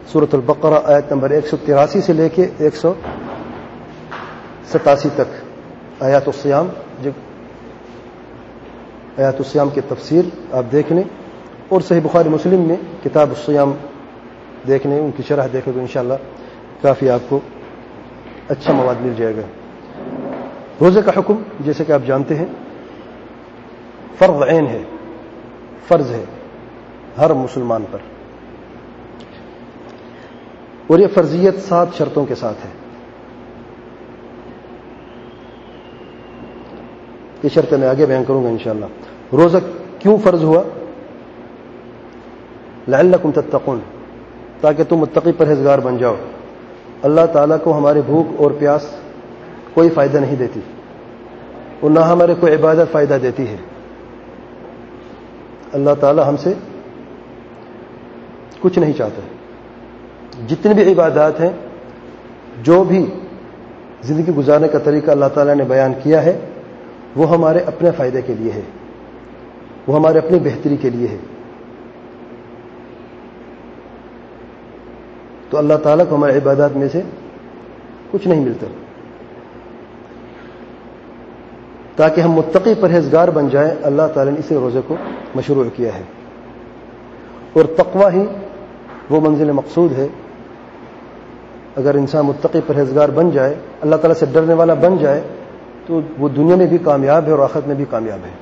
سورۃ البقرہ آیت نمبر 183 سے لے کے 187 تک آیات الصیام، آیات الصیام کی تفسیر آپ دیکھ لیں، اور صحیح بخاری مسلم میں کتاب الصیام دیکھ لیں، ان کی شرح دیکھیں تو انشاءاللہ کافی آپ کو اچھا مواد مل جائے گا۔ روزے کا حکم جیسے کہ آپ جانتے ہیں فرض عین ہے، فرض ہے ہر مسلمان پر، اور یہ فرضیت 7 شرطوں کے ساتھ ہے۔ یہ شرطیں میں آگے بیان کروں گا انشاءاللہ۔ روزہ کیوں فرض ہوا؟ لعلکم تتقون، تاکہ تم متقی پرہیزگار بن جاؤ۔ اللہ تعالیٰ کو ہماری بھوک اور پیاس کوئی فائدہ نہیں دیتی، اور نہ ہمارے کوئی عبادت فائدہ دیتی ہے۔ اللہ تعالیٰ ہم سے کچھ نہیں چاہتا۔ جتنی بھی عبادات ہیں، جو بھی زندگی گزارنے کا طریقہ اللہ تعالیٰ نے بیان کیا ہے، وہ ہمارے اپنے فائدے کے لیے ہے، وہ ہمارے اپنی بہتری کے لیے ہے۔ تو اللہ تعالیٰ کو ہمارے عبادات میں سے کچھ نہیں ملتا۔ تاکہ ہم متقی پرہیزگار بن جائیں، اللہ تعالیٰ نے اسے روزے کو مشروع کیا ہے۔ اور تقوی ہی وہ منزل مقصود ہے۔ اگر انسان متقی پرہیزگار بن جائے، اللہ تعالیٰ سے ڈرنے والا بن جائے، تو وہ دنیا میں بھی کامیاب ہے اور آخرت میں بھی کامیاب ہے۔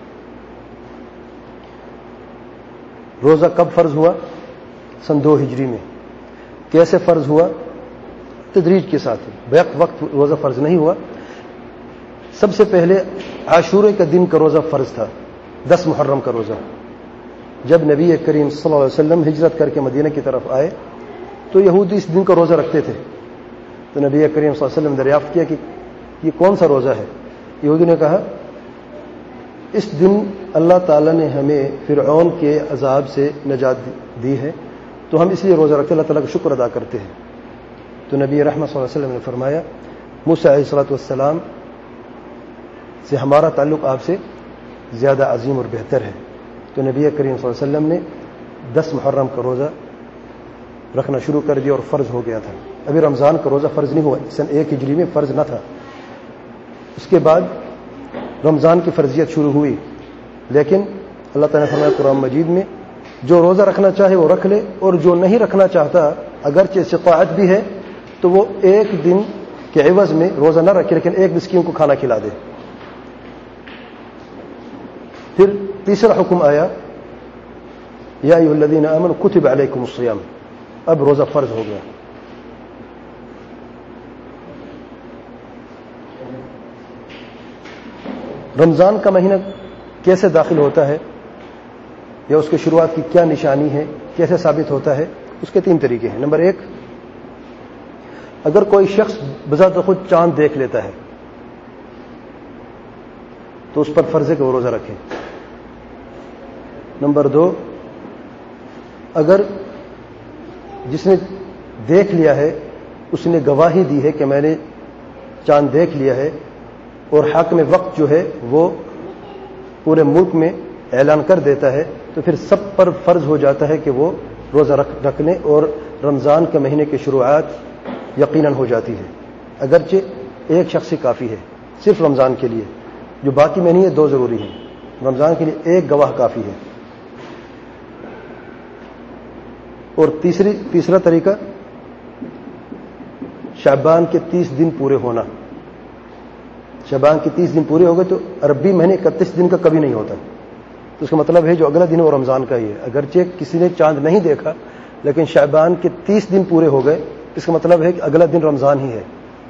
روزہ کب فرض ہوا؟ سن 2 ہجری میں۔ کیسے فرض ہوا؟ تدریج کے ساتھ، بیک وقت روزہ فرض نہیں ہوا۔ سب سے پہلے عاشورے کا دن کا روزہ فرض تھا، 10 محرم کا روزہ۔ جب نبی کریم صلی اللہ علیہ وسلم ہجرت کر کے مدینہ کی طرف آئے تو یہودی اس دن کا روزہ رکھتے تھے، تو نبی کریم صلی اللہ علیہ وسلم نے دریافت کیا کہ یہ کون سا روزہ ہے؟ یہودی نے کہا اس دن اللہ تعالیٰ نے ہمیں فرعون کے عذاب سے نجات دی ہے، تو ہم اس لیے روزہ رکھتے، اللہ تعالیٰ کا شکر ادا کرتے ہیں۔ تو نبی رحمت صلی اللہ علیہ وسلم نے فرمایا موسیٰ علیہ السلام سے ہمارا تعلق آپ سے زیادہ عظیم اور بہتر ہے۔ تو نبی کریم صلی اللہ علیہ وسلم نے 10 محرم کا روزہ رکھنا شروع کر دیا اور فرض ہو گیا تھا۔ ابھی رمضان کا روزہ فرض نہیں ہوا، سن 1 ہجری میں فرض نہ تھا۔ اس کے بعد رمضان کی فرضیت شروع ہوئی، لیکن اللہ تعالیٰ نے فرمایا قرآن مجید میں جو روزہ رکھنا چاہے وہ رکھ لے، اور جو نہیں رکھنا چاہتا اگرچہ استطاعت بھی ہے تو وہ 1 دن کے عوض میں روزہ نہ رکھے، لیکن 1 مسکین کو کھانا کھلا دے۔ پھر تیسرا حکم آیا یا ایھا الذین آمنوا کتب علیکم الصیام، اب روزہ فرض ہو گیا۔ رمضان کا مہینہ کیسے داخل ہوتا ہے یا اس کی شروعات کی کیا نشانی ہے، کیسے ثابت ہوتا ہے؟ اس کے 3 طریقے ہیں۔ نمبر 1، اگر کوئی شخص بذات خود چاند دیکھ لیتا ہے تو اس پر فرض ہے کہ وہ روزہ رکھے۔ نمبر 2، اگر جس نے دیکھ لیا ہے اس نے گواہی دی ہے کہ میں نے چاند دیکھ لیا ہے، اور حاکم وقت جو ہے وہ پورے ملک میں اعلان کر دیتا ہے، تو پھر سب پر فرض ہو جاتا ہے کہ وہ روزہ رکھ لیں، اور رمضان کے مہینے کی شروعات یقیناً ہو جاتی ہے۔ اگرچہ 1 شخص ہی کافی ہے صرف رمضان کے لیے، جو باقی میں نہیں ہے 2 ضروری ہیں، رمضان کے لیے 1 گواہ کافی ہے۔ اور تیسرا طریقہ شعبان کے 30 دن پورے ہونا۔ شعبان کے 30 دن پورے ہو گئے تو عربی مہینے 31 دن کا کبھی نہیں ہوتا، تو اس کا مطلب ہے جو اگلا دن وہ رمضان کا ہی ہے۔ اگرچہ کسی نے چاند نہیں دیکھا لیکن شعبان کے 30 دن پورے ہو گئے، اس کا مطلب ہے کہ اگلا دن رمضان ہی ہے۔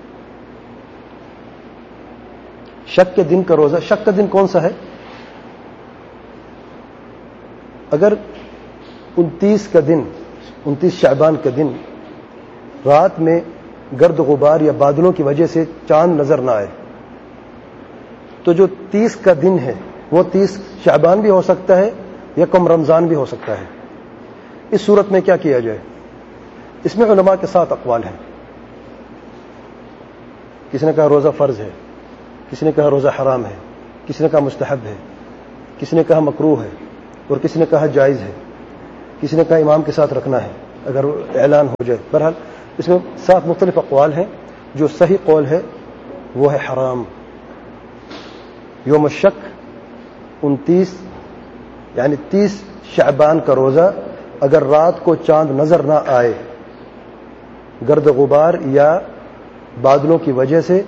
شک کے دن کا روزہ، شک کا دن کون سا ہے؟ اگر 29 کا دن، 29 شعبان کا دن رات میں گرد غبار یا بادلوں کی وجہ سے چاند نظر نہ آئے، تو جو 30 کا دن ہے وہ 30 شعبان بھی ہو سکتا ہے یا کم رمضان بھی ہو سکتا ہے۔ اس صورت میں کیا کیا جائے؟ اس میں علماء کے 7 اقوال ہیں۔ کسی نے کہا روزہ فرض ہے، کسی نے کہا روزہ حرام ہے، کسی نے کہا مستحب ہے، کسی نے کہا مکروہ ہے، اور کسی نے کہا جائز ہے، کسی نے کہا امام کے ساتھ رکھنا ہے، اگر اعلان ہو جائے. بہرحال اس میں 7 مختلف اقوال ہیں. جو صحیح قول ہے وہ ہے حرام. یوم الشک 29 یعنی 30 شعبان کا روزہ اگر رات کو چاند نظر نہ آئے گرد غبار یا بادلوں کی وجہ سے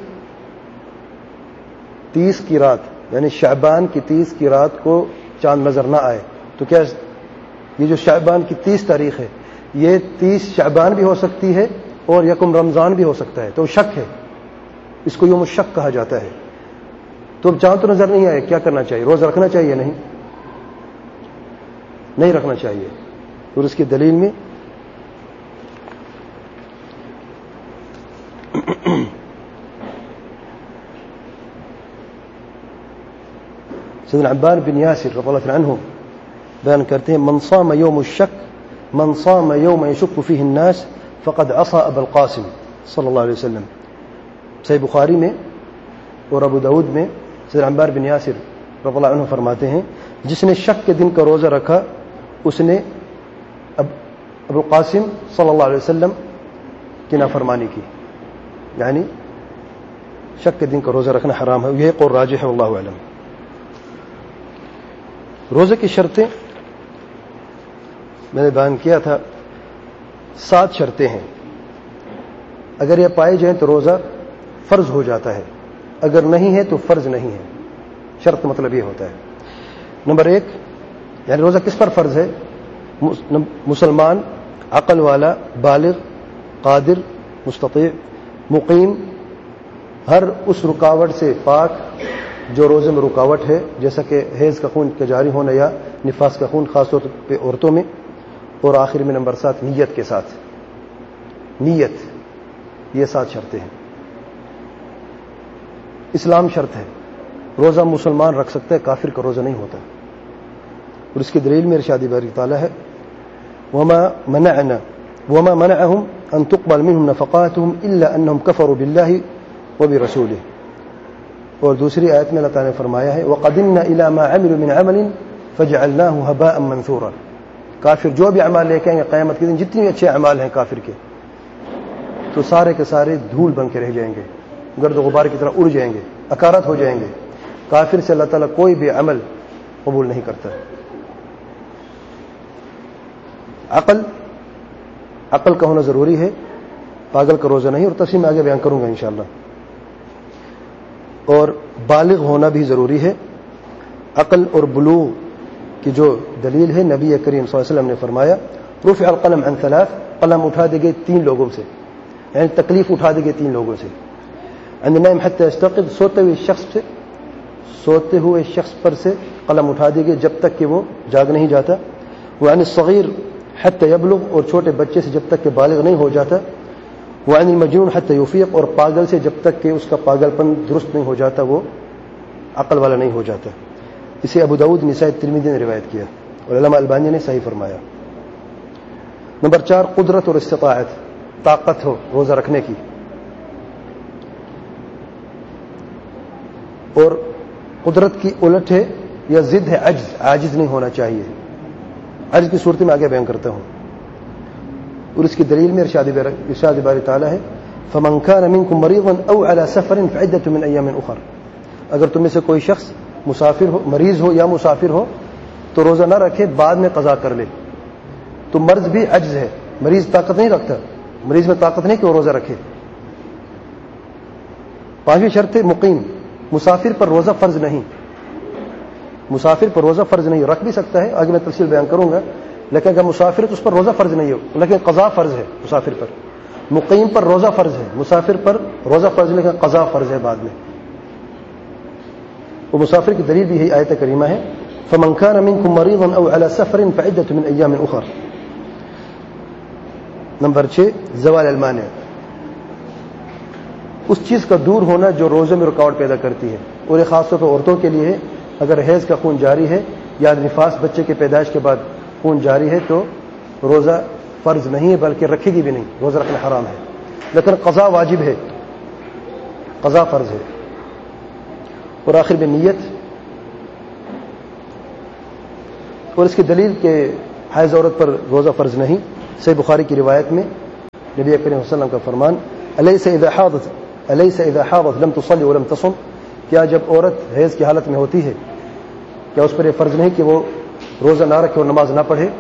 30 کی رات یعنی شعبان کی 30 کی رات کو چاند نظر نہ آئے تو کیا یہ جو شعبان کی 30 تاریخ ہے یہ 30 شعبان بھی ہو سکتی ہے اور یکم رمضان بھی ہو سکتا ہے. تو شک ہے, اس کو یوم الشک کہا جاتا ہے. تو اب چاند تو نظر نہیں آئے, کیا کرنا چاہیے؟ روزہ رکھنا چاہیے؟ نہیں رکھنا چاہیے. اور اس کی دلیل میں سیدنا عبان بن یاسر رضی اللہ عنہ بیان کرتے ہیں من صام یوم الشک من صام یوم یشک فیہ الناس فقد عصى ابا القاسم صلی اللہ علیہ وسلم. صحیح بخاری میں اور ابو داود میں سیدنا عبان بن یاسر رضی اللہ عنہ فرماتے ہیں جس نے شک کے دن کا روزہ رکھا اس نے ابو القاسم صلی اللہ علیہ وسلم کی نافرمانی کی. یعنی شک کے دن کا روزہ رکھنا حرام ہے. یہ قول راجح ہے واللہ اعلم. روزے کی شرطیں میں نے بیان کیا تھا 7 شرطیں ہیں. اگر یہ پائے جائیں تو روزہ فرض ہو جاتا ہے, اگر نہیں ہے تو فرض نہیں ہے. شرط مطلب یہ ہوتا ہے. نمبر 1 یعنی روزہ کس پر فرض ہے؟ مسلمان, عقل والا, بالغ, قادر, مستطیع, مقیم, ہر اس رکاوٹ سے پاک جو روزے میں رکاوٹ ہے جیسا کہ حیض کا خون کا جاری ہونا یا نفاس کا خون خاص طور پہ عورتوں میں. اور آخر میں نمبر 7 نیت کے ساتھ. نیت, یہ 7 شرطیں ہیں. اسلام شرط ہے. روزہ مسلمان رکھ سکتا ہے, کافر کا روزہ نہیں ہوتا. اور اس کی دلیل میں ارشاد باری تعالیٰ ہے وما منعهم ان تقبل منهم نفقاتهم الا انهم كفروا بالله وبرسوله. اور دوسری آیت میں اللہ تعالیٰ نے فرمایا ہے وَقَدِمْنَا إِلَى مَا عَمِلُوا مِنْ عَمَلٍ فَجَعَلْنَاهُ هَبَاءً مَنْثُورًا. کافر جو بھی اعمال لے کے آئیں گے قیامت کے دن, جتنے اچھے اعمال ہیں کافر کے, تو سارے کے سارے دھول بن کے رہ جائیں گے, گرد و غبار کی طرح اڑ جائیں گے, اکارت ہو جائیں گے. کافر سے اللہ تعالیٰ کوئی بھی عمل قبول نہیں کرتا. عقل کا ہونا ضروری ہے, پاگل کا روزہ نہیں. اور تفصیل میں آگے بیان کروں گا انشاءاللہ. اور بالغ ہونا بھی ضروری ہے. عقل اور بلوغ کی جو دلیل ہے نبی کریم صلی اللہ علیہ وسلم نے فرمایا رفع القلم عن 3, قلم اٹھا دے گئے 3 لوگوں سے, یعنی تکلیف اٹھا دے گئے 3 لوگوں سے. عن النائم حتى يستيقظ, سوتے ہوئے شخص پر سے قلم اٹھا دے گئے جب تک کہ وہ جاگ نہیں جاتا. وعن الصغير حتى يبلغ, اور چھوٹے بچے سے جب تک کہ بالغ نہیں ہو جاتا. وعن المجنون حتى يفيق, اور پاگل سے جب تک کہ اس کا پاگل پن درست نہیں ہو جاتا, وہ عقل والا نہیں ہو جاتا. اسے ابو داؤد, نسائی, ترمذی نے روایت کیا اور علامہ البانی نے صحیح فرمایا. نمبر 4 قدرت اور استطاعت, طاقت ہو روزہ رکھنے کی. اور قدرت کی الٹ ہے یا ضد ہے عجز, عاجز نہیں ہونا چاہیے. عجز کی صورت میں آگے بیان کرتا ہوں. اور اس کی دلیل میں ارشاد باری تعالیٰ ہے فمن كان منكم مريضا او على سفر فعدة من ايام اخر. اگر تم میں سے کوئی شخص مسافر ہو, مریض ہو یا مسافر ہو تو روزہ نہ رکھے, بعد میں قضا کر لے. تو مرض بھی عجز ہے, مریض طاقت نہیں رکھتا, مریض میں طاقت نہیں کہ وہ روزہ رکھے. 5ویں شرط ہے مقیم, مسافر پر روزہ فرض نہیں. مسافر پر روزہ فرض نہیں, رکھ بھی سکتا ہے, آگے میں تفصیل بیان کروں گا. لیکن اگر مسافر تو اس پر روزہ فرض نہیں ہو, لیکن قضا فرض ہے مسافر پر. مقیم پر روزہ فرض ہے, مسافر پر روزہ فرض لیکن قضا فرض ہے بعد میں. وہ مسافر کی دلیل بھی یہی آیت کریمہ ہے فمن كان منكم مريضا او على سفر فعدة من ايام اخر. نمبر 6 زوال المانع, اس چیز کا دور ہونا جو روزے میں رکاوٹ پیدا کرتی ہے. اور یہ خاص طور پر عورتوں کے لیے ہے. اگر حیض کا خون جاری ہے یا نفاس بچے کے پیدائش کے بعد خون جاری ہے تو روزہ فرض نہیں ہے, بلکہ رکھے گی بھی نہیں, روزہ رکھنا حرام ہے. لیکن قضا واجب ہے, قضا فرض ہے. اور آخر میں نیت, اور اس کی دلیل کہ حائض عورت پر روزہ فرض نہیں. صحیح بخاری کی روایت میں نبی کریم صلی اللہ علیہ وسلم کا فرمان الیس اذا حاضت لم تصلی ولم تصم، کیا جب عورت حیض کی حالت میں ہوتی ہے کیا اس پر یہ فرض نہیں کہ وہ روزہ نہ رکھے اور نماز نہ پڑھے؟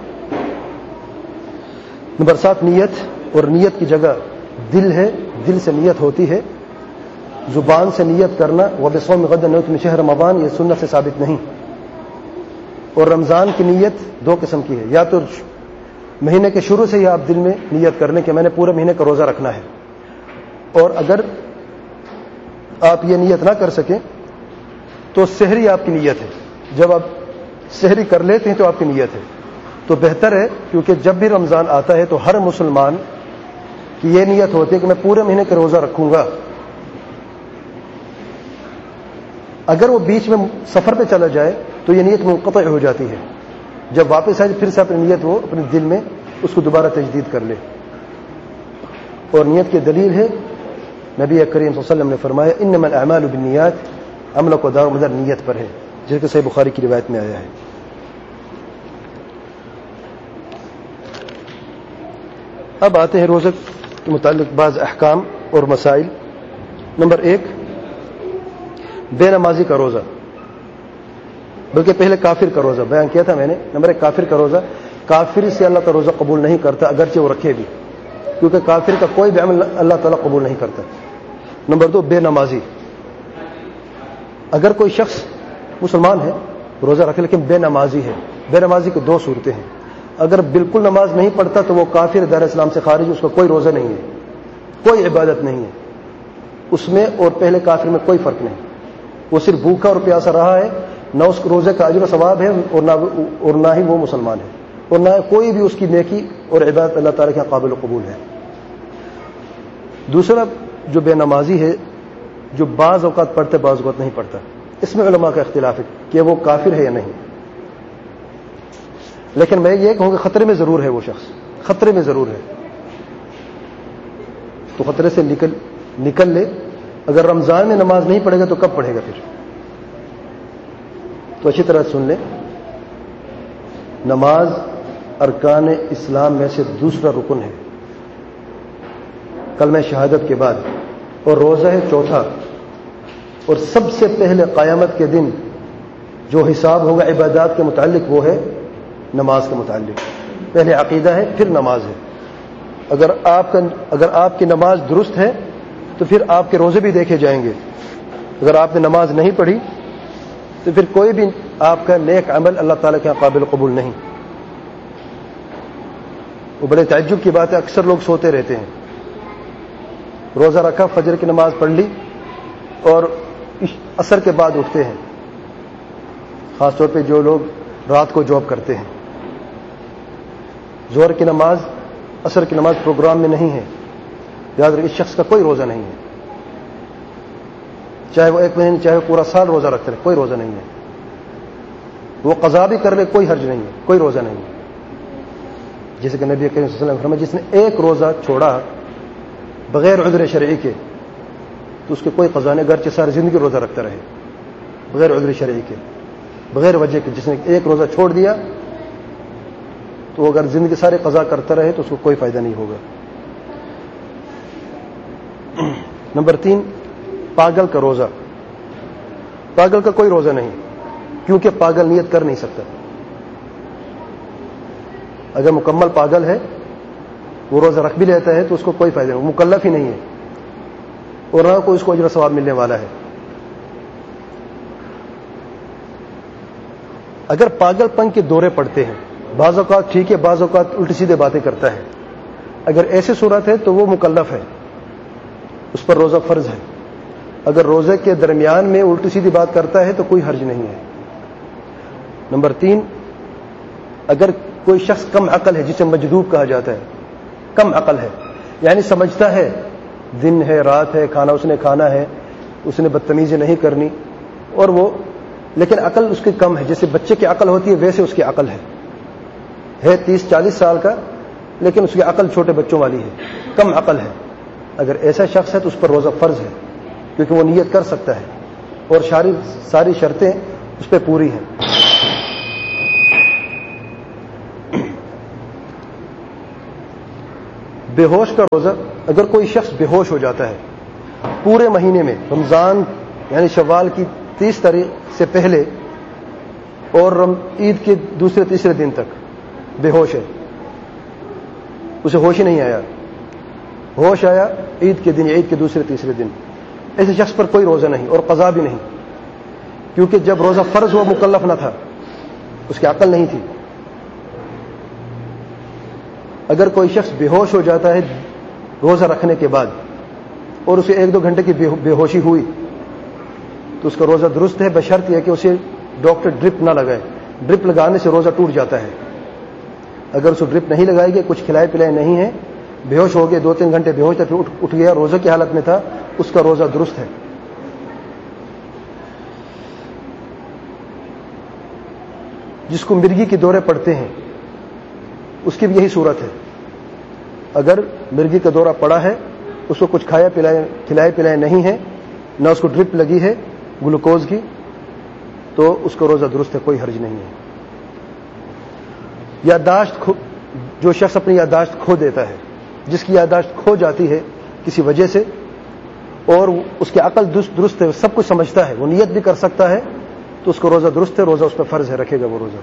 نمبر 7 نیت، اور نیت کی جگہ دل ہے، دل سے نیت ہوتی ہے، زبان سے نیت کرنا وبصوم غد نویت من شہر رمضان یہ سنت سے ثابت نہیں۔ اور رمضان کی نیت 2 قسم کی ہے، یا تو مہینے کے شروع سے ہی آپ دل میں نیت کر لیں کہ میں نے پورے مہینے کا روزہ رکھنا ہے، اور اگر آپ یہ نیت نہ کر سکیں تو سحری آپ کی نیت ہے، جب آپ سحری کر لیتے ہیں تو آپ کی نیت ہے۔ تو بہتر ہے، کیونکہ جب بھی رمضان آتا ہے تو ہر مسلمان کی یہ نیت ہوتی ہے کہ میں پورے مہینے کا روزہ رکھوں گا۔ اگر وہ بیچ میں سفر پہ چلا جائے تو یہ نیت منقطع ہو جاتی ہے، جب واپس آئے پھر سے اپنی نیت وہ اپنے دل میں اس کو دوبارہ تجدید کر لے۔ اور نیت کی دلیل ہے نبی کریم صلی اللہ علیہ وسلم نے فرمایا انما الاعمال بالنیات، عمل کو دار و مدار نیت پر ہے، جیسے کہ صحیح بخاری کی روایت میں آیا ہے۔ اب آتے ہیں روزے کے متعلق بعض احکام اور مسائل۔ نمبر 1 بے نمازی کا روزہ، بلکہ پہلے کافر کا روزہ بیان کیا تھا میں نے۔ نمبر 1 کافر کا روزہ، کافر سے اللہ کا روزہ قبول نہیں کرتا اگرچہ وہ رکھے بھی، کیونکہ کافر کا کوئی بھی عمل اللہ تعالیٰ قبول نہیں کرتا۔ نمبر 2 بے نمازی، اگر کوئی شخص مسلمان ہے روزہ رکھے لیکن بے نمازی ہے، بے نمازی کی 2 صورتیں ہیں۔ اگر بالکل نماز نہیں پڑھتا تو وہ کافر، دار اسلام سے خارج، اس کا کوئی روزہ نہیں ہے، کوئی عبادت نہیں ہے اس میں، اور پہلے کافر میں کوئی فرق نہیں، وہ صرف بھوکا اور پیاسا رہا ہے، نہ اس کو روزے کا اجر و ثواب ہے اور نہ ہی وہ مسلمان ہے، اور نہ کوئی بھی اس کی نیکی اور عبادت اللہ تعالیٰ کے قابل قبول ہے۔ دوسرا جو بے نمازی ہے، جو بعض اوقات پڑھتے بعض اوقات نہیں پڑھتا، اس میں علماء کا اختلاف ہے کہ وہ کافر ہے یا نہیں، لیکن میں یہ کہوں کہ خطرے میں ضرور ہے، وہ شخص خطرے میں ضرور ہے، تو خطرے سے نکل لے۔ اگر رمضان میں نماز نہیں پڑھے گا تو کب پڑھے گا پھر؟ تو اچھی طرح سن لیں، نماز ارکان اسلام میں سے دوسرا رکن ہے کلمہ شہادت کے بعد، اور روزہ ہے چوتھا، اور سب سے پہلے قیامت کے دن جو حساب ہوگا عبادات کے متعلق وہ ہے نماز کے متعلق۔ پہلے عقیدہ ہے پھر نماز ہے۔ اگر آپ کی نماز درست ہے تو پھر آپ کے روزے بھی دیکھے جائیں گے، اگر آپ نے نماز نہیں پڑھی تو پھر کوئی بھی آپ کا نیک عمل اللہ تعالیٰ کے قابل قبول نہیں۔ وہ بڑے تعجب کی بات ہے، اکثر لوگ سوتے رہتے ہیں، روزہ رکھا، فجر کی نماز پڑھ لی اور عصر کے بعد اٹھتے ہیں، خاص طور پہ جو لوگ رات کو جاب کرتے ہیں، ظہر کی نماز عصر کی نماز پروگرام میں نہیں ہے، یاد رکھیں اس شخص کا کوئی روزہ نہیں ہے، چاہے وہ 1 مہینے چاہے وہ پورا سال روزہ رکھتے رہے، کوئی روزہ نہیں ہے، وہ قضا بھی کر لے کوئی حرج نہیں ہے، کوئی روزہ نہیں ہے۔ جیسے کہ نبی کریم صلی اللہ علیہ وسلم نے فرمایا جس نے 1 روزہ چھوڑا بغیر عذر شرعی کے تو اس کے کوئی قضا نہیں، گرچہ ساری زندگی روزہ رکھتا رہے، بغیر عذر شرعی کے، بغیر وجہ کے۔ جس نے 1 روزہ چھوڑ دیا تو اگر زندگی سارے قضا کرتا رہے تو اس کو کوئی فائدہ نہیں ہوگا۔ نمبر 3 پاگل کا روزہ، پاگل کا کوئی روزہ نہیں، کیونکہ پاگل نیت کر نہیں سکتا۔ اگر مکمل پاگل ہے وہ روزہ رکھ بھی لیتا ہے تو اس کو کوئی فائدہ نہیں، وہ مکلف ہی نہیں ہے اور نہ کوئی اس کو اجر و ثواب ملنے والا ہے۔ اگر پاگل پن کے دورے پڑتے ہیں، بعض اوقات ٹھیک ہے بعض اوقات الٹی سیدھے باتیں کرتا ہے، اگر ایسی صورت ہے تو وہ مکلف ہے، اس پر روزہ فرض ہے۔ اگر روزے کے درمیان میں الٹی سیدھی بات کرتا ہے تو کوئی حرج نہیں ہے۔ نمبر 3 اگر کوئی شخص کم عقل ہے، جسے مجذوب کہا جاتا ہے، کم عقل ہے، یعنی سمجھتا ہے دن ہے رات ہے، کھانا اس نے کھانا ہے، اس نے بدتمیزی نہیں کرنی، اور وہ لیکن عقل اس کی کم ہے، جیسے بچے کی عقل ہوتی ہے ویسے اس کی عقل ہے 30-40 سال کا، لیکن اس کی عقل چھوٹے بچوں والی ہے، کم عقل ہے۔ اگر ایسا شخص ہے تو اس پر روزہ فرض ہے، کیونکہ وہ نیت کر سکتا ہے اور ساری شرطیں اس پہ پوری ہیں۔ بے ہوش کا روزہ، اگر کوئی شخص بے ہوش ہو جاتا ہے پورے مہینے میں، رمضان یعنی شوال کی 30 تاریخ سے پہلے اور عید کے دوسرے تیسرے دن تک بے ہوش ہے، اسے ہوش ہی نہیں آیا، ہوش آیا عید کے دن یا عید کے دوسرے تیسرے دن، ایسے شخص پر کوئی روزہ نہیں اور قضا بھی نہیں، کیونکہ جب روزہ فرض ہوا مکلف نہ تھا، اس کی عقل نہیں تھی۔ اگر کوئی شخص بے ہوش ہو جاتا ہے روزہ رکھنے کے بعد اور اسے 1-2 گھنٹے کی بے ہوشی ہوئی تو اس کا روزہ درست ہے، بشرط یہ کہ اسے ڈاکٹر ڈرپ نہ لگائے، ڈرپ لگانے سے روزہ ٹوٹ جاتا ہے۔ اگر اسے ڈرپ نہیں لگائے گی، کچھ کھلائے پلائے نہیں ہے، بے ہوش ہو گئے، 2-3 گھنٹے بے ہوش تھا، پھر اٹھ گیا، روزہ کی حالت میں تھا، اس کا روزہ درست ہے۔ جس کو مرگی کے دورے پڑتے ہیں اس کی بھی یہی صورت ہے، اگر مرگی کا دورہ پڑا ہے، اس کو کچھ کھلائے پلائے نہیں ہے، نہ اس کو ڈرپ لگی ہے گلوکوز کی، تو اس کا روزہ درست ہے، کوئی حرج نہیں ہے۔ یادداشت، جو شخص اپنی یادداشت کھو دیتا ہے، جس کی یادداشت کھو جاتی ہے کسی وجہ سے اور اس کی عقل درست ہے، سب کچھ سمجھتا ہے، وہ نیت بھی کر سکتا ہے، تو اس کا روزہ درست ہے، روزہ اس پر فرض ہے، رکھے گا وہ روزہ۔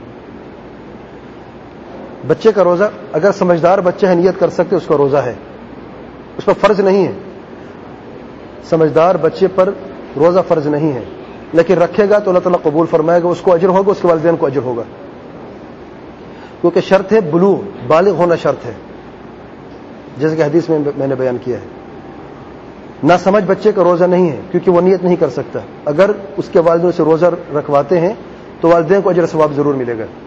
بچے کا روزہ، اگر سمجھدار بچہ ہے نیت کر سکتے، اس کا روزہ ہے، اس پر فرض نہیں ہے، سمجھدار بچے پر روزہ فرض نہیں ہے، لیکن رکھے گا تو اللہ تعالیٰ قبول فرمائے گا، اس کو اجر ہوگا، اس کے والدین کو اجر ہوگا، کیونکہ شرط ہے بلوغ، بالغ ہونا شرط ہے، جیسے کہ حدیث میں نے بیان کیا ہے۔ نہ سمجھ بچے کا روزہ نہیں ہے، کیونکہ وہ نیت نہیں کر سکتا، اگر اس کے والدین سے روزہ رکھواتے ہیں تو والدین کو اجر ثواب ضرور ملے گا۔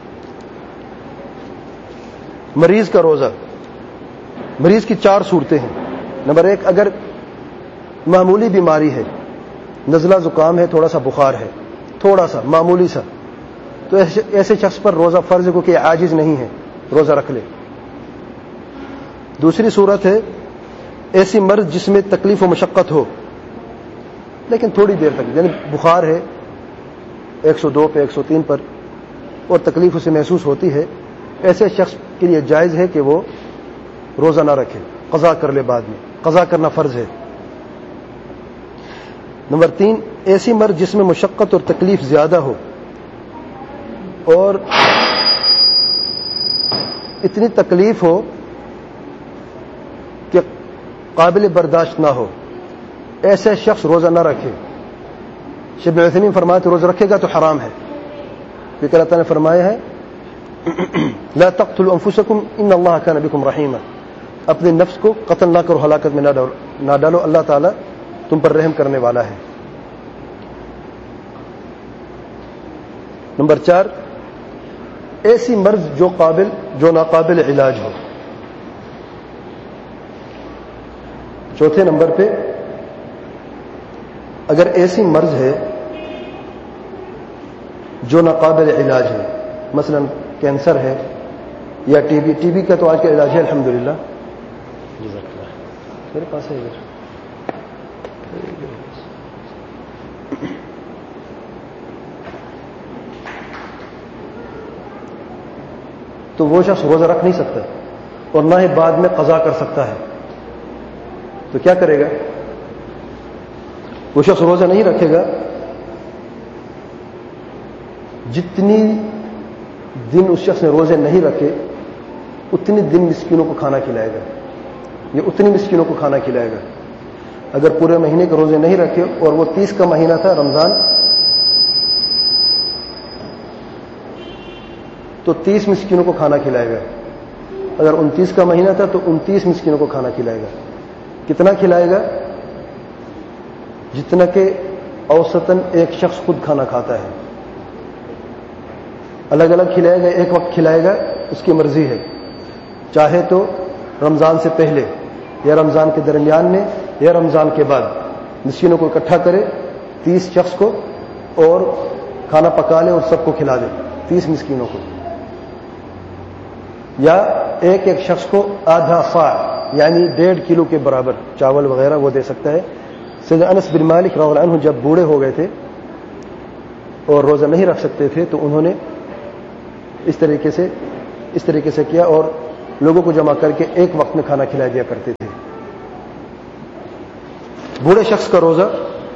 مریض کا روزہ، مریض کی 4 صورتیں ہیں۔ نمبر 1، اگر معمولی بیماری ہے، نزلہ زکام ہے، تھوڑا سا بخار ہے، تھوڑا سا معمولی سا، تو ایسے شخص پر روزہ فرض ہے، کیونکہ عاجز نہیں ہے، روزہ رکھ لے۔ دوسری صورت ہے ایسی مرض جس میں تکلیف و مشقت ہو لیکن تھوڑی دیر تک، یعنی بخار ہے 102 پہ 103 پر اور تکلیف اسے محسوس ہوتی ہے، ایسے شخص کے لیے جائز ہے کہ وہ روزہ نہ رکھے، قضا کر لے، بعد میں قضا کرنا فرض ہے۔ نمبر 3، ایسی مرض جس میں مشقت اور تکلیف زیادہ ہو اور اتنی تکلیف ہو کہ قابل برداشت نہ ہو، ایسے شخص روزہ نہ رکھے۔ شیخ ابن عثیمین فرماتے روزہ رکھے گا تو حرام ہے، کیونکہ اللہ تعالیٰ نے فرمایا ہے لا تقتلوا انفسکم ان اللہ کان بکم رحیما، اپنے نفس کو قتل نہ کرو، ہلاکت میں نہ ڈالو، اللہ تعالیٰ تم پر رحم کرنے والا ہے۔ نمبر 4، ایسی مرض جو ناقابل علاج ہو۔ چوتھے نمبر پہ، اگر ایسی مرض ہے جو ناقابل علاج ہے، مثلا کینسر ہے یا ٹی بی کا تو آج کا علاج ہے الحمدللہ، میرے پاس ہے ادھر، تو وہ شخص روزہ رکھ نہیں سکتا اور نہ ہی بعد میں قضا کر سکتا ہے، تو کیا کرے گا؟ وہ شخص روزہ نہیں رکھے گا، جتنی دن اس شخص نے روزے نہیں رکھے اتنی دن مسکینوں کو کھانا کھلائے گا، یہ اتنی مسکینوں کو کھانا کھلائے گا۔ اگر پورے مہینے کے روزے نہیں رکھے اور وہ 30 کا مہینہ تھا رمضان، تو 30 مسکینوں کو کھانا کھلائے گا۔ اگر 29 کا مہینہ تھا تو 29 مسکینوں کو کھانا کھلائے گا۔ کتنا کھلائے گا؟ جتنا کہ اوسطاً ایک شخص خود کھانا کھاتا ہے۔ الگ الگ کھلائے گا، ایک وقت کھلائے گا، اس کی مرضی ہے، چاہے تو رمضان سے پہلے یا رمضان کے درمیان میں یا رمضان کے بعد مسکینوں کو اکٹھا کرے 30 شخص کو اور کھانا پکا لے اور سب کو کھلا دے 30 مسکینوں کو، یا ایک ایک شخص کو آدھا صاع یعنی 1.5 کلو کے برابر چاول وغیرہ وہ دے سکتا ہے۔ سیدنا انس بن مالک رضی اللہ عنہ جب بوڑھے ہو گئے تھے اور روزہ نہیں رکھ سکتے تھے تو انہوں نے اس طریقے سے کیا اور لوگوں کو جمع کر کے ایک وقت میں کھانا کھلا دیا کرتے تھے. بوڑھے شخص کا روزہ،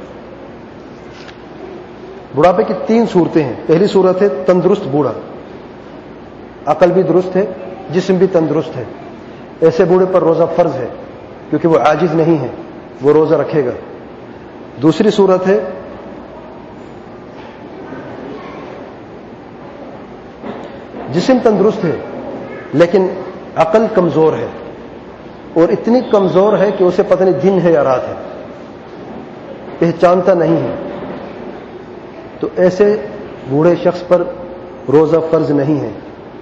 بڑھاپے کی 3 صورتیں ہیں. پہلی صورت ہے تندرست بوڑھا، عقل بھی درست ہے، جسم بھی تندرست ہے. ایسے بوڑھے پر روزہ فرض ہے کیونکہ وہ عاجز نہیں ہے، وہ روزہ رکھے گا. دوسری صورت ہے جسم تندرست ہے لیکن عقل کمزور ہے، اور اتنی کمزور ہے کہ اسے پتہ نہیں دن ہے یا رات ہے، پہچانتا نہیں ہے. تو ایسے بوڑھے شخص پر روزہ فرض نہیں ہے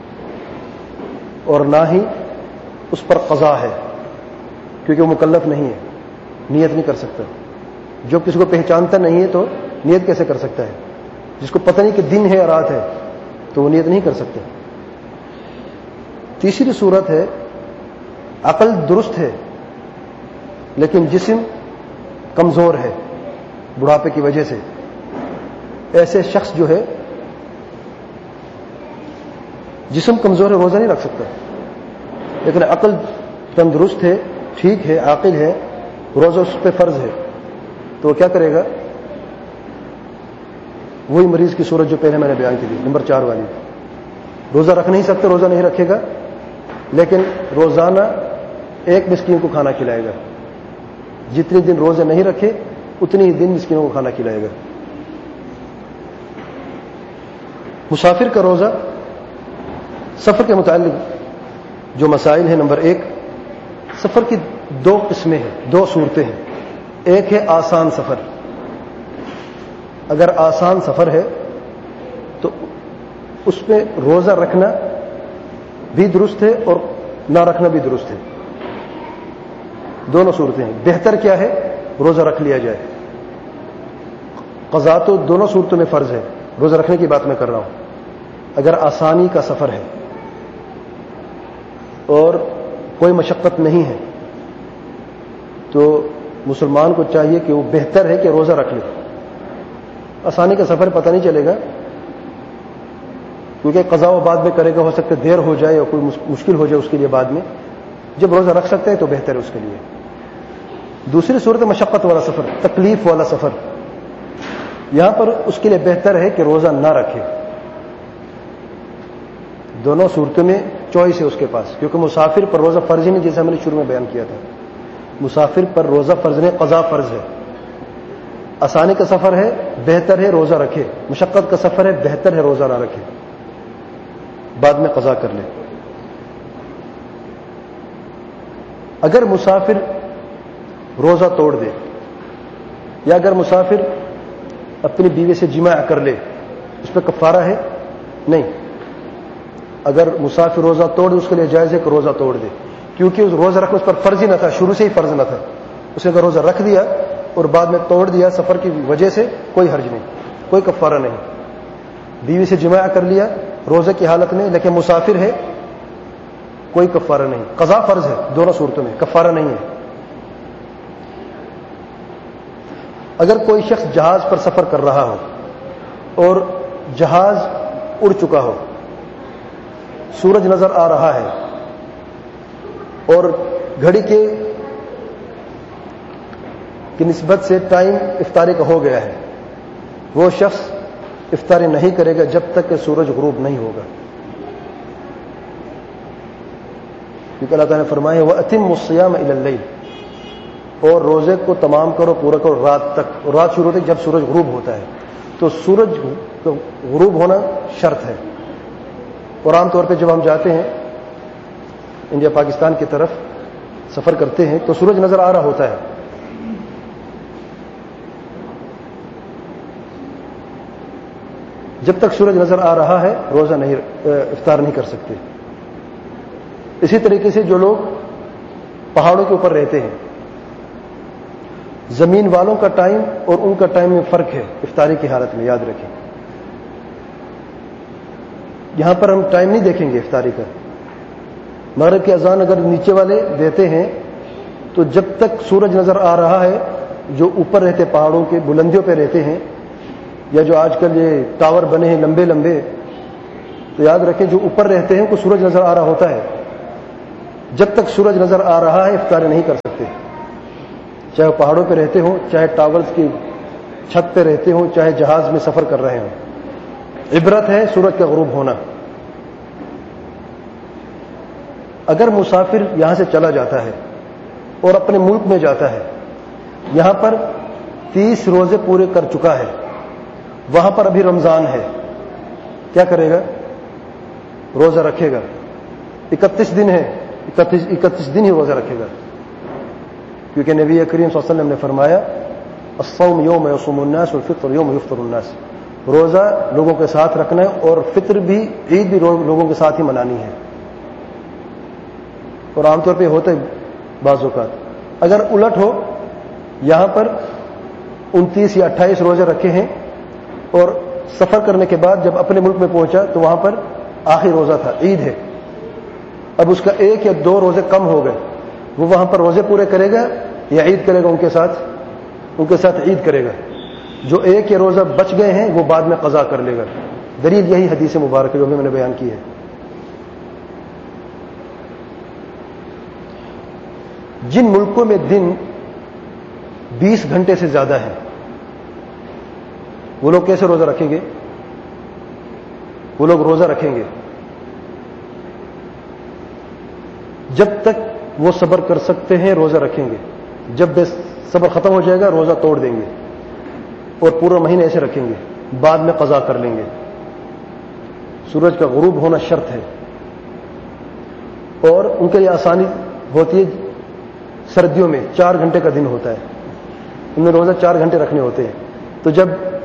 اور نہ ہی اس پر قضا ہے کیونکہ وہ مکلف نہیں ہے، نیت نہیں کر سکتا. جو کسی کو پہچانتا نہیں ہے تو نیت کیسے کر سکتا ہے؟ جس کو پتہ نہیں کہ دن ہے یا رات ہے تو وہ نیت نہیں کر سکتا. تیسری صورت ہے عقل درست ہے لیکن جسم کمزور ہے بڑھاپے کی وجہ سے. ایسے شخص جو ہے جسم کمزور ہے، روزہ نہیں رکھ سکتا، لیکن عقل تندرست ہے، ٹھیک ہے، عاقل ہے، روزہ اس پہ فرض ہے. تو وہ کیا کرے گا؟ وہی مریض کی صورت جو پہلے میں نے بیان کی تھی، نمبر 4 والی. روزہ رکھ نہیں سکتے، روزہ نہیں رکھے گا، لیکن روزانہ ایک مسکین کو کھانا کھلائے گا. جتنے دن روزے نہیں رکھے اتنی ہی دن مسکینوں کو کھانا کھلائے گا. مسافر کا روزہ، سفر کے متعلق جو مسائل ہیں. نمبر 1، سفر کی 2 قسمیں ہیں، 2 صورتیں ہیں. ایک ہے آسان سفر. اگر آسان سفر ہے تو اس میں روزہ رکھنا بھی درست ہے اور نہ رکھنا بھی درست ہے. دونوں صورتیں ہیں. بہتر کیا ہے؟ روزہ رکھ لیا جائے. قضا تو دونوں صورتوں میں فرض ہے، روزہ رکھنے کی بات میں کر رہا ہوں. اگر آسانی کا سفر ہے اور کوئی مشقت نہیں ہے تو مسلمان کو چاہیے کہ وہ بہتر ہے کہ روزہ رکھ لے. آسانی کا سفر پتہ نہیں چلے گا کیونکہ قضا و بعد میں کرے گا، ہو سکتا ہے دیر ہو جائے یا کوئی مشکل ہو جائے اس کے لیے بعد میں. جب روزہ رکھ سکتے ہیں تو بہتر ہے اس کے لیے. دوسری صورت مشقت والا سفر، تکلیف والا سفر. یہاں پر اس کے لیے بہتر ہے کہ روزہ نہ رکھے. دونوں صورتوں میں چوائس ہے اس کے پاس، کیونکہ مسافر پر روزہ فرض ہی نہیں، جیسا میں نے شروع میں بیان کیا تھا. مسافر پر روزہ فرض نہیں، قضا فرض ہے. آسانی کا سفر ہے، بہتر ہے روزہ رکھے. مشقت کا سفر ہے، بہتر ہے روزہ نہ رکھے، بعد میں قضا کر لے. اگر مسافر روزہ توڑ دے یا اگر مسافر اپنی بیوی سے جماع کر لے، اس پہ کفارہ ہے؟ نہیں. اگر مسافر روزہ توڑ دے اس کے لیے جائز ہے کہ روزہ توڑ دے، کیونکہ اس روزہ رکھنا اس پر فرض ہی نہ تھا، شروع سے ہی فرض نہ تھا. اس نے اگر روزہ رکھ دیا اور بعد میں توڑ دیا سفر کی وجہ سے، کوئی حرج نہیں، کوئی کفارہ نہیں. بیوی سے جماع کر لیا روزے کی حالت میں لیکن مسافر ہے، کوئی کفارہ نہیں. قضا فرض ہے دونوں صورتوں میں، کفارہ نہیں ہے. اگر کوئی شخص جہاز پر سفر کر رہا ہو اور جہاز اڑ چکا ہو، سورج نظر آ رہا ہے اور گھڑی کی نسبت سے ٹائم افطاری کا ہو گیا ہے، وہ شخص افطاری نہیں کرے گا جب تک کہ سورج غروب نہیں ہوگا. کیونکہ اللہ تعالیٰ نے فرمایا وَأَتِمُّ الصِّيَامَ إِلَى اللَّيْلِ، اور روزے کو تمام کرو، پورا کرو رات تک. اور رات شروع ہوتی ہے جب سورج غروب ہوتا ہے. تو سورج غروب ہونا شرط ہے. اور عام طور پہ جب ہم جاتے ہیں انڈیا پاکستان کی طرف سفر کرتے ہیں تو سورج نظر آ رہا ہوتا ہے. جب تک سورج نظر آ رہا ہے روزہ نہیں، افطار نہیں کر سکتے. اسی طریقے سے جو لوگ پہاڑوں کے اوپر رہتے ہیں، زمین والوں کا ٹائم اور ان کا ٹائم میں فرق ہے افطاری کی حالت میں، یاد رکھیں. یہاں پر ہم ٹائم نہیں دیکھیں گے افطاری کا. مغرب کی اذان اگر نیچے والے دیتے ہیں تو جب تک سورج نظر آ رہا ہے، جو اوپر رہتے پہاڑوں کے بلندیوں پہ رہتے ہیں یا جو آج کل یہ ٹاور بنے ہیں لمبے لمبے، تو یاد رکھیں جو اوپر رہتے ہیں کو سورج نظر آ رہا ہوتا ہے. جب تک سورج نظر آ رہا ہے افطار نہیں کر سکتے، چاہے وہ پہاڑوں پہ رہتے ہوں، چاہے ٹاورز کی چھت پہ رہتے ہوں، چاہے جہاز میں سفر کر رہے ہوں۔ عبرت ہے سورج کا غروب ہونا۔ اگر مسافر یہاں سے چلا جاتا ہے اور اپنے ملک میں جاتا ہے، یہاں پر 30 روزے پورے کر چکا ہے، وہاں پر ابھی رمضان ہے، کیا کرے گا؟ روزہ رکھے گا۔ 31 دن ہے، 31 دن ہی روزہ رکھے گا، کیونکہ نبی کریم صلی اللہ علیہ وسلم نے فرمایا الصوم یوم یصوم الناس والفطر یوم یفطر الناس، روزہ لوگوں کے ساتھ رکھنا ہے اور فطر بھی، عید بھی لوگوں کے ساتھ ہی منانی ہے۔ اور عام طور پہ ہوتا ہے بعض اوقات۔ اگر الٹ ہو، یہاں پر 29 یا 28 روزے رکھے ہیں اور سفر کرنے کے بعد جب اپنے ملک میں پہنچا تو وہاں پر آخری روزہ تھا، عید ہے، اب اس کا 1 یا 2 روزے کم ہو گئے، وہ وہاں پر روزے پورے کرے گا یا عید کرے گا؟ ان کے ساتھ عید کرے گا۔ جو 1 یا روزہ بچ گئے ہیں وہ بعد میں قضا کر لے گا۔ دلیل یہی حدیث مبارک جو بھی میں نے بیان کی ہے۔ جن ملکوں میں دن 20 گھنٹے سے زیادہ ہے، وہ لوگ کیسے روزہ رکھیں گے؟ وہ لوگ روزہ رکھیں گے جب تک وہ صبر کر سکتے ہیں، روزہ رکھیں گے۔ جب بے صبر ختم ہو جائے گا روزہ توڑ دیں گے اور پورا مہینہ ایسے رکھیں گے، بعد میں قضا کر لیں گے۔ سورج کا غروب ہونا شرط ہے، اور ان کے لیے آسانی ہوتی ہے۔ سردیوں میں 4 گھنٹے کا دن ہوتا ہے، ان میں روزہ 4 گھنٹے رکھنے ہوتے ہیں، تو جب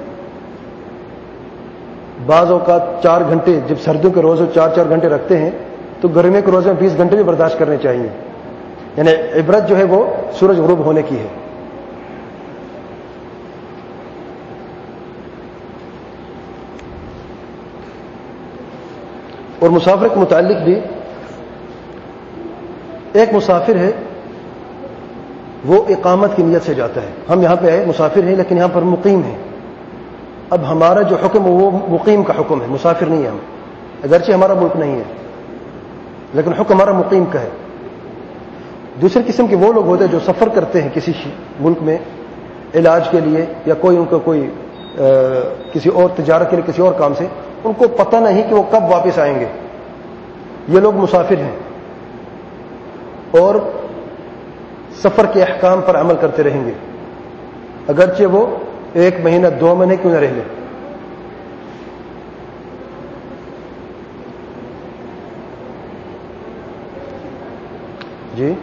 بعض اوقات 4 گھنٹے، جب سردیوں کے روزے 4 گھنٹے رکھتے ہیں تو گرمیوں کے روزے میں 20 گھنٹے بھی برداشت کرنے چاہیے۔ یعنی عبرت جو ہے وہ سورج غروب ہونے کی ہے۔ اور مسافر کے متعلق بھی، ایک مسافر ہے وہ اقامت کی نیت سے جاتا ہے، ہم یہاں پہ آئے مسافر ہیں لیکن یہاں پر مقیم ہیں۔ اب ہمارا جو حکم ہے وہ مقیم کا حکم ہے، مسافر نہیں ہے ہم، اگرچہ ہمارا ملک نہیں ہے لیکن حکم ہمارا مقیم کا ہے۔ دوسری قسم کے وہ لوگ ہوتے ہیں جو سفر کرتے ہیں کسی ملک میں علاج کے لیے یا کوئی ان کا کوئی کسی اور تجارت کے لیے کسی اور کام سے، ان کو پتہ نہیں کہ وہ کب واپس آئیں گے، یہ لوگ مسافر ہیں اور سفر کے احکام پر عمل کرتے رہیں گے، اگرچہ وہ 1 مہینہ 2 مہینے کیوں نہ رہ لیں۔ جی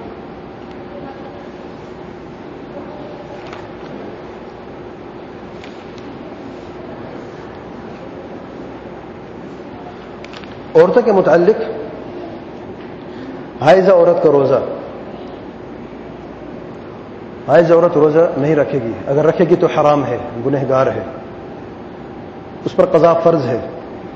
عورتوں کے متعلق، حائضہ عورت کا روزہ، حائضہ عورت روزہ نہیں رکھے گی، اگر رکھے گی تو حرام ہے، گنہگار ہے، اس پر قضا فرض ہے۔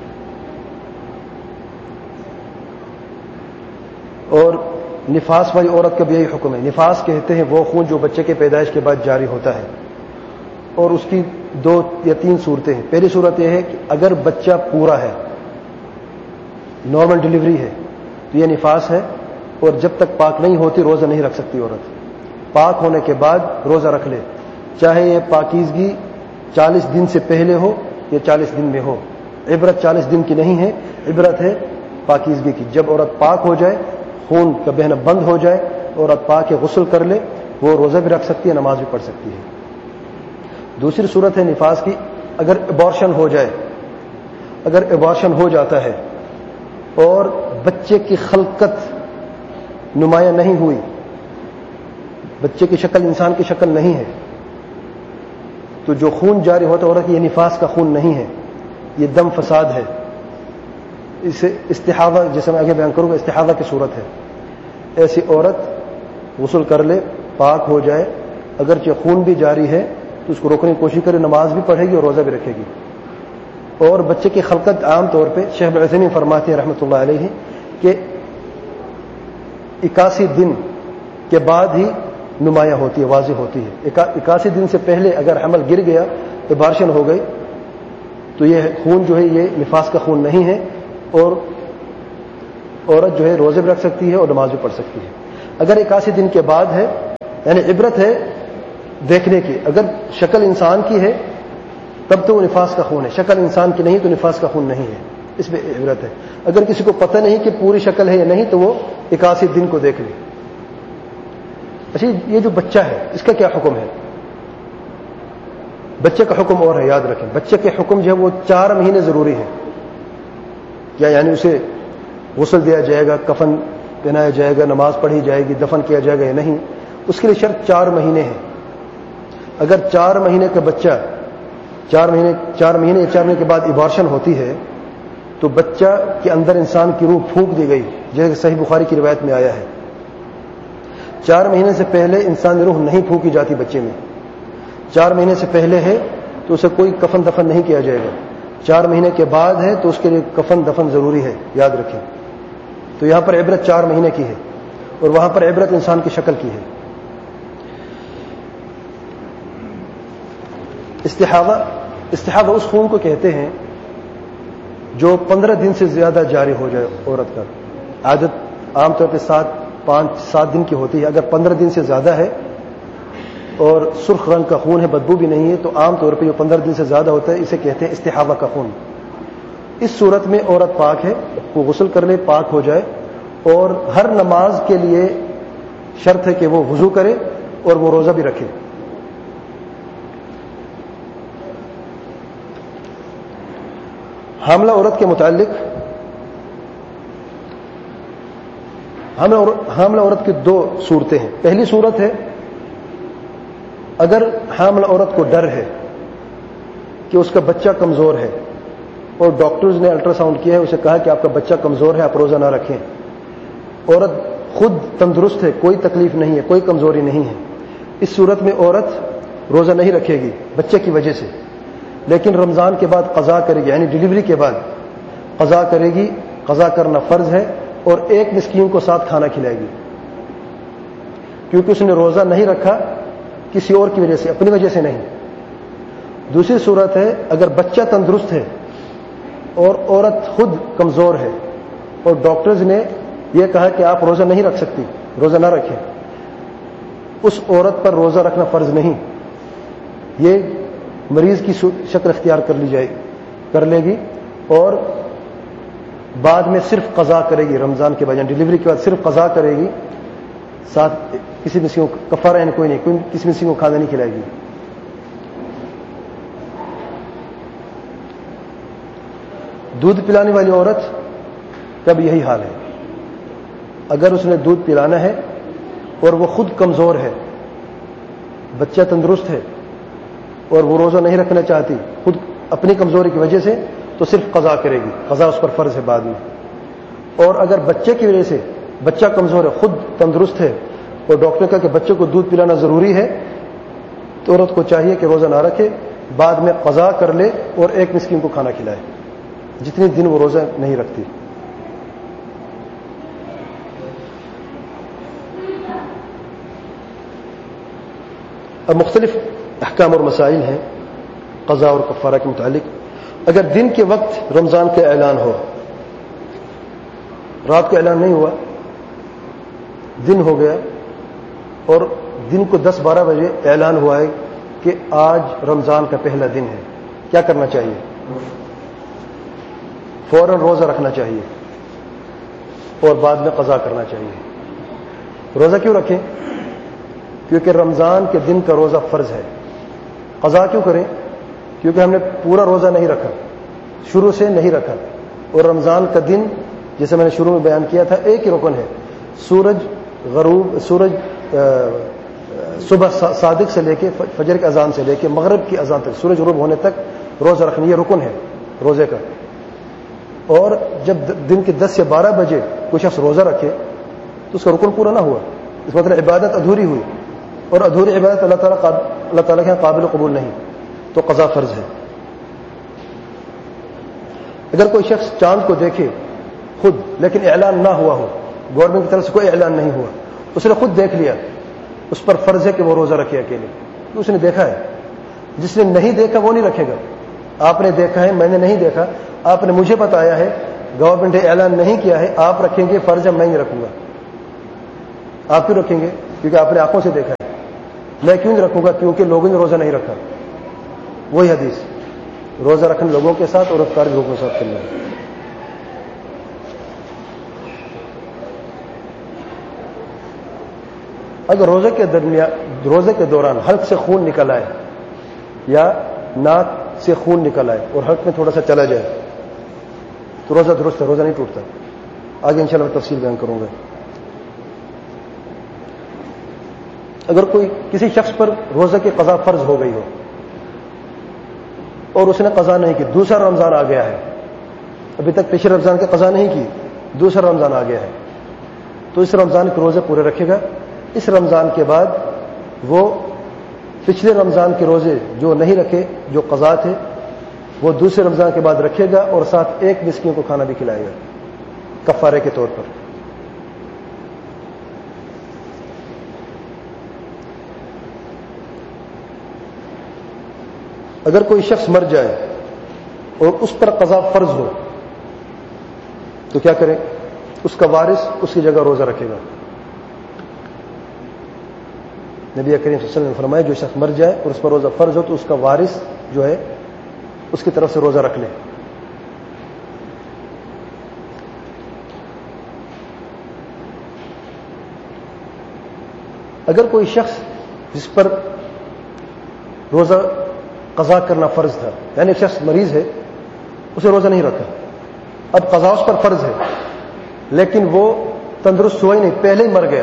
اور نفاس والی عورت کا بھی یہی حکم ہے۔ نفاس کہتے ہیں وہ خون جو بچے کے پیدائش کے بعد جاری ہوتا ہے، اور اس کی 2 یا 3 صورتیں ہیں۔ پہلی صورت یہ ہے کہ اگر بچہ پورا ہے، نارمل ڈلیوری ہے، تو یہ نفاس ہے، اور جب تک پاک نہیں ہوتی روزہ نہیں رکھ سکتی عورت۔ پاک ہونے کے بعد روزہ رکھ لے، چاہے یہ پاکیزگی 40 دن سے پہلے ہو یا 40 دن میں ہو۔ عبرت 40 دن کی نہیں ہے، عبرت ہے پاکیزگی کی۔ جب عورت پاک ہو جائے، خون کا بہنا بند ہو جائے، عورت پاک غسل کر لے، وہ روزہ بھی رکھ سکتی ہے، نماز بھی پڑھ سکتی ہے۔ دوسری صورت ہے نفاس کی، اگر ابارشن ہو جائے، اگر ابارشن ہو جاتا ہے اور بچے کی خلقت نمایاں نہیں ہوئی، بچے کی شکل انسان کی شکل نہیں ہے، تو جو خون جاری ہوتا ہے عورت، یہ نفاس کا خون نہیں ہے، یہ دم فساد ہے، اسے استحاضہ، جیسے میں آگے بیان کروں گا، استحاضہ کی صورت ہے۔ ایسی عورت غسل کر لے، پاک ہو جائے، اگرچہ خون بھی جاری ہے تو اس کو روکنے کی کوشش کرے، نماز بھی پڑھے گی اور روزہ بھی رکھے گی۔ اور بچے کی خلقت عام طور پہ شیخ ابن عثیمین فرماتے ہیں رحمۃ اللہ علیہ کہ 81 دن کے بعد ہی نمایاں ہوتی ہے، واضح ہوتی ہے۔ 81 دن سے پہلے اگر حمل گر گیا، ابارشن ہو گئی، تو یہ خون جو ہے یہ نفاس کا خون نہیں ہے، اور عورت جو ہے روزے بھی رکھ سکتی ہے اور نماز بھی پڑھ سکتی ہے. اگر 81 دن کے بعد ہے, یعنی عبرت ہے دیکھنے کی. اگر شکل انسان کی ہے تب تو وہ نفاس کا خون ہے, شکل انسان کی نہیں تو نفاس کا خون نہیں ہے, اس میں عبرت ہے. اگر کسی کو پتہ نہیں کہ پوری شکل ہے یا نہیں تو وہ 81 دن کو دیکھ لے. اچھا, یہ جو بچہ ہے اس کا کیا حکم ہے؟ بچے کا حکم اور ہے, یاد رکھیں. بچے کے حکم جو ہے وہ 4 مہینے ضروری ہیں. کیا یعنی اسے غسل دیا جائے گا, کفن پہنایا جائے گا, نماز پڑھی جائے گی, دفن کیا جائے گا یا نہیں؟ اس کے لیے شرط 4 مہینے ہے. اگر 4 مہینے کا بچہ 4 مہینے کے بعد ابارشن ہوتی ہے تو بچہ کے اندر انسان کی روح پھونک دی گئی, جیسے صحیح بخاری کی روایت میں آیا ہے. 4 مہینے سے پہلے انسانی روح نہیں پھونکی جاتی بچے میں. 4 مہینے سے پہلے ہے تو اسے کوئی کفن دفن نہیں کیا جائے گا. 4 مہینے کے بعد ہے تو اس کے لیے کفن دفن ضروری ہے, یاد رکھیں. تو یہاں پر عبرت 4 مہینے کی ہے اور وہاں پر عبرت انسان کی شکل کی ہے. استحاضہ اس خون کو کہتے ہیں جو 15 دن سے زیادہ جاری ہو جائے عورت کا. عادت عام طور پہ 5-7 دن کی ہوتی ہے. اگر 15 دن سے زیادہ ہے اور سرخ رنگ کا خون ہے, بدبو بھی نہیں ہے, تو عام طور پہ جو 15 دن سے زیادہ ہوتا ہے اسے کہتے ہیں استحاضہ کا خون. اس صورت میں عورت پاک ہے, وہ غسل کر لے, پاک ہو جائے, اور ہر نماز کے لیے شرط ہے کہ وہ وضو کرے اور وہ روزہ بھی رکھے. حاملہ عورت کے متعلق حاملہ عورت کی 2 صورتیں ہیں. پہلی صورت ہے اگر حاملہ عورت کو ڈر ہے کہ اس کا بچہ کمزور ہے اور ڈاکٹرز نے الٹرا ساؤنڈ کیا ہے, اسے کہا کہ آپ کا بچہ کمزور ہے, آپ روزہ نہ رکھیں. عورت خود تندرست ہے, کوئی تکلیف نہیں ہے, کوئی کمزوری نہیں ہے. اس صورت میں عورت روزہ نہیں رکھے گی بچے کی وجہ سے, لیکن رمضان کے بعد قضا کرے گی, یعنی ڈیلیوری کے بعد قضا کرے گی. قضا کرنا فرض ہے اور 1 مسکین کو ساتھ کھانا کھلائے گی, کیونکہ اس نے روزہ نہیں رکھا کسی اور کی وجہ سے, اپنی وجہ سے نہیں. دوسری صورت ہے اگر بچہ تندرست ہے اور عورت خود کمزور ہے اور ڈاکٹرز نے یہ کہا کہ آپ روزہ نہیں رکھ سکتی, روزہ نہ رکھیں. اس عورت پر روزہ رکھنا فرض نہیں, یہ مریض کی شکل اختیار کر لے گی اور بعد میں صرف قضا کرے گی. رمضان کے بعد ڈیلیوری کے بعد صرف قضا کرے گی, ساتھ کسی مسکین کو کفارہ کوئی نہیں, کسی مسکین کو کھانا نہیں کھلائے گی. دودھ پلانے والی عورت کا بھی یہی حال ہے. اگر اس نے دودھ پلانا ہے اور وہ خود کمزور ہے, بچہ تندرست ہے اور وہ روزہ نہیں رکھنا چاہتی خود اپنی کمزوری کی وجہ سے, تو صرف قضا کرے گی. قضا اس پر فرض ہے بعد میں. اور اگر بچے کی وجہ سے, بچہ کمزور ہے, خود تندرست ہے اور ڈاکٹر نے کہا کہ بچے کو دودھ پلانا ضروری ہے, تو عورت کو چاہیے کہ روزہ نہ رکھے, بعد میں قضا کر لے اور 1 مسکین کو کھانا کھلائے جتنے دن وہ روزہ نہیں رکھتی. اب مختلف احکام اور مسائل ہیں قضا اور کفارہ کے متعلق. اگر دن کے وقت رمضان کا اعلان ہو, رات کو اعلان نہیں ہوا, دن ہو گیا اور دن کو 10-12 بجے اعلان ہوا ہے کہ آج رمضان کا پہلا دن ہے, کیا کرنا چاہیے؟ فوراً روزہ رکھنا چاہیے اور بعد میں قضا کرنا چاہیے. روزہ کیوں رکھیں؟ کیونکہ رمضان کے دن کا روزہ فرض ہے. قضا کیوں کریں؟ کیونکہ ہم نے پورا روزہ نہیں رکھا, شروع سے نہیں رکھا. اور رمضان کا دن جیسے میں نے شروع میں بیان کیا تھا ایک ہی رکن ہے, سورج صبح صادق سے لے کے فجر کی اذان سے لے کے مغرب کی اذان تک, سورج غروب ہونے تک روزہ رکھنا, یہ رکن ہے روزے کا. اور جب دن کے 10 یا 12 بجے کوئی شخص روزہ رکھے تو اس کا رکن پورا نہ ہوا, اس مطلب عبادت ادھوری ہوئی, اور ادھوری عبادت اللہ تعالیٰ کے قابل قبول نہیں, تو قضا فرض ہے. اگر کوئی شخص چاند کو دیکھے خود لیکن اعلان نہ ہوا ہو, گورنمنٹ کی طرف سے کوئی اعلان نہیں ہوا, اس نے خود دیکھ لیا, اس پر فرض ہے کہ وہ روزہ رکھے اکیلے, تو اس نے دیکھا ہے. جس نے نہیں دیکھا وہ نہیں رکھے گا. آپ نے دیکھا ہے, میں نے نہیں دیکھا, آپ نے مجھے بتایا ہے, گورنمنٹ نے اعلان نہیں کیا ہے آپ رکھیں گے فرض ہے میں نہیں رکھوں گا. آپ کیوں رکھیں گے؟ کیونکہ آپ نے آنکھوں سے دیکھا ہے. میں کیوں نہیں رکھوں گا؟ کیونکہ لوگوں نے روزہ نہیں رکھا. وہی حدیث، روزہ رکھنے لوگوں کے ساتھ اور افطار لوگوں کے ساتھ کرنا ہے. اگر روزے کے دوران حلق سے خون نکل آئے یا ناک سے خون نکل آئے اور حلق میں تھوڑا سا چلا جائے تو روزہ درست ہے، روزہ نہیں ٹوٹتا. آگے انشاءاللہ تفصیل بیان کروں گا. اگر کوئی کسی شخص پر روزہ کی قضا فرض ہو گئی ہو اور اس نے قضا نہیں کی، دوسرا رمضان آ گیا ہے، ابھی تک پچھلے رمضان کی قضا نہیں کی، دوسرا رمضان آ گیا ہے، تو اس رمضان کے روزے پورے رکھے گا. اس رمضان کے بعد وہ پچھلے رمضان کے روزے جو نہیں رکھے، جو قضا تھے، وہ دوسرے رمضان کے بعد رکھے گا اور ساتھ ایک مسکین کو کھانا بھی کھلائے گا کفارے کے طور پر. اگر کوئی شخص مر جائے اور اس پر قضا فرض ہو تو کیا کرے؟ اس کا وارث اس کی جگہ روزہ رکھے گا. نبی کریم صلی اللہ علیہ وسلم نے فرمایا جو شخص مر جائے اور اس پر روزہ فرض ہو تو اس کا وارث جو ہے اس کی طرف سے روزہ رکھ لے. اگر کوئی شخص جس پر روزہ قضا کرنا فرض تھا، یعنی ایک شخص مریض ہے، اسے روزہ نہیں رکھا، اب قضا اس پر فرض ہے لیکن وہ تندرست ہوا ہی نہیں، پہلے ہی مر گیا،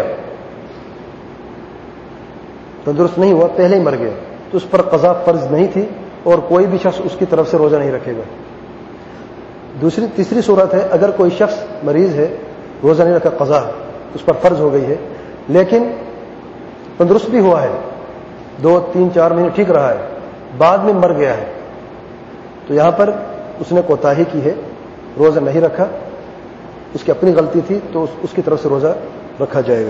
تندرست نہیں ہوا، پہلے ہی مر گیا، تو اس پر قضا فرض نہیں تھی اور کوئی بھی شخص اس کی طرف سے روزہ نہیں رکھے گا. تیسری صورت ہے اگر کوئی شخص مریض ہے، روزہ نہیں رکھا، قضا اس پر فرض ہو گئی ہے لیکن تندرست بھی ہوا ہے، 2 3 4 مہینے ٹھیک رہا ہے، بعد میں مر گیا ہے، تو یہاں پر اس نے کوتاہی کی ہے، روزہ نہیں رکھا، اس کی اپنی غلطی تھی، تو اس کی طرف سے روزہ رکھا جائے گا.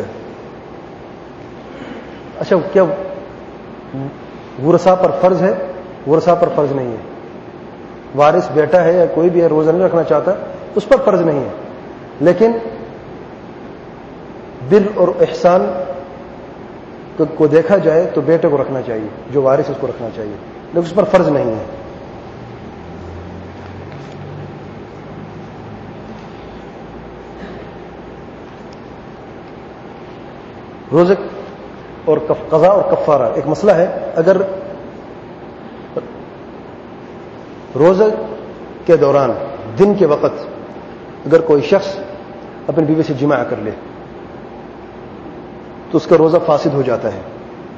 اچھا، کیا ورثاء پر فرض ہے؟ ورثاء پر فرض نہیں ہے. وارث بیٹا ہے یا کوئی بھی ہے، روزہ نہیں رکھنا چاہتا، اس پر فرض نہیں ہے، لیکن بر اور احسان کو دیکھا جائے تو بیٹے کو رکھنا چاہیے، جو وارث اس کو رکھنا چاہیے، لیکن اس پر فرض نہیں ہے. روزے اور قضا اور کفارہ ایک مسئلہ ہے. اگر روزے کے دوران دن کے وقت اگر کوئی شخص اپنی بیوی سے جماع کر لے تو اس کا روزہ فاسد ہو جاتا ہے.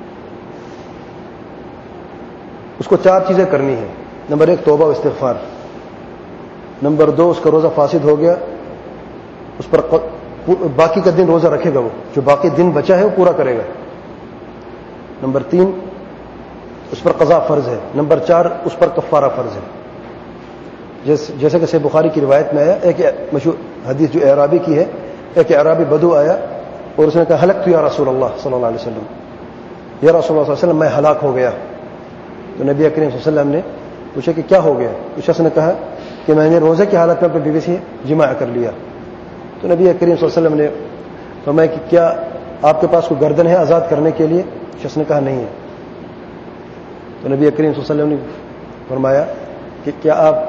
اس کو 4 چیزیں کرنی ہیں. نمبر 1 توبہ و استغفار. نمبر 2 اس کا روزہ فاسد ہو گیا، اس پر باقی کا دن روزہ رکھے گا، وہ جو باقی دن بچا ہے وہ پورا کرے گا. نمبر 3 اس پر قضا فرض ہے. نمبر 4 اس پر کفارہ فرض ہے. جیسے کہ صحیح بخاری کی روایت میں آیا، ایک مشہور حدیث جو اعرابی کی ہے، ایک اعرابی بدو آیا اور اس نے کہا ہلکت یا رسول اللہ صلی اللہ علیہ وسلم، یا رسول اللہ صلی اللہ علیہ وسلم میں ہلاک ہو گیا. تو نبی کریم صلی اللہ علیہ وسلم نے پوچھا کہ کیا ہو گیا؟ اس شخص نے کہا کہ میں نے روزے کی حالت میں اپنی بیوی سے جماع کر لیا. تو نبی کریم صلی اللہ علیہ وسلم نے فرمایا کہ کیا آپ کے پاس کوئی گردن ہے آزاد کرنے کے لیے؟ شخص نے کہا نہیں ہے. تو نبی کریم صلی اللہ علیہ وسلم نے فرمایا کہ کیا آپ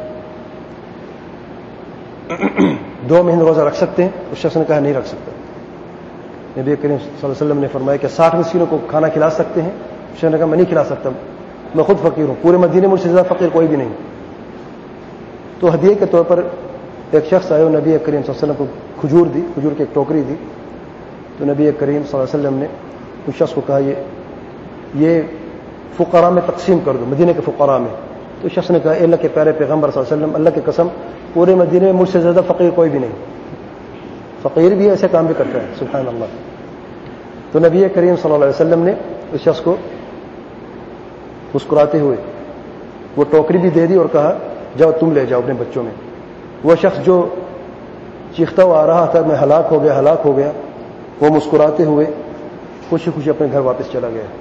2 مہینے روزہ رکھ سکتے ہیں؟ اس شخص نے کہا نہیں رکھ سکتا. نبی کریم صلی اللہ علیہ وسلم نے فرمایا کہ 60 مسکینوں کو کھانا کھلا سکتے ہیں؟ اس شخص نے کہا میں نہیں کھلا سکتا، میں خود فقیر ہوں، پورے مدینے میں مجھ سے زیادہ فقیر کوئی بھی نہیں. تو ہدیے کے طور پر ایک شخص آئے اور نبی کریم صلی اللہ علیہ وسلم کو کھجور دی، کھجور کی ایک ٹوکری دی. تو نبی کریم صلی اللہ علیہ وسلم نے اس شخص کو کہا یہ فقراء میں تقسیم کر دو، مدینے کے فقراء میں. تو اس شخص نے کہا اے اللہ کے پیارے پیغمبر صلی اللہ علیہ وسلم، اللہ کی قسم پورے مدینے میں مجھ سے زیادہ فقیر کوئی بھی نہیں، فقیر بھی ایسے کام بھی کرتا ہے، سبحان اللہ. تو نبی کریم صلی اللہ علیہ وسلم نے اس شخص کو مسکراتے ہوئے وہ ٹوکری بھی دے دی اور کہا جاؤ تم لے جاؤ اپنے بچوں میں. وہ شخص جو چیختا ہوا آ رہا تھا میں ہلاک ہو گیا، وہ مسکراتے ہوئے خوشی خوشی اپنے گھر واپس چلا گیا.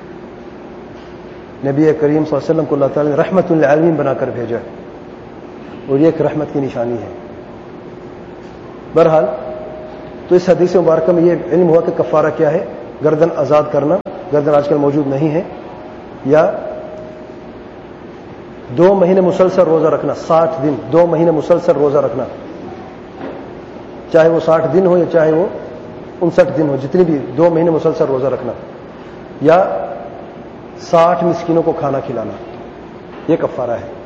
نبی کریم صلی اللہ علیہ وسلم کو اللہ تعالی نے رحمت للعالمین بنا کر بھیجا، اور یہ ایک رحمت کی نشانی ہے. بہرحال تو اس حدیث مبارکہ میں یہ علم ہوا کہ کفارہ کیا ہے، گردن آزاد کرنا، گردن آج کل موجود نہیں ہے، یا 2 مہینے مسلسل روزہ رکھنا، 60 دن 2 مہینے مسلسل روزہ رکھنا، چاہے وہ 60 دن ہو یا چاہے وہ 59 دن ہو، جتنی بھی 2 مہینے مسلسل روزہ رکھنا، یا 60 مسکینوں کو کھانا کھلانا، یہ کفارہ ہے۔